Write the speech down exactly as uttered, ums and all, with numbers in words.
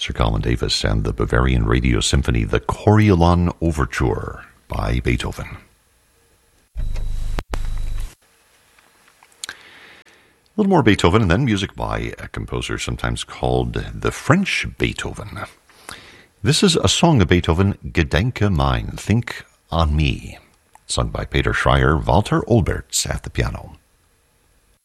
Sir Colin Davis and the Bavarian Radio Symphony, the Coriolan Overture by Beethoven. A little more Beethoven, and then music by a composer sometimes called the French Beethoven. This is a song of Beethoven, Gedenke mein, Think on Me, sung by Peter Schreier, Walter Olberts at the piano.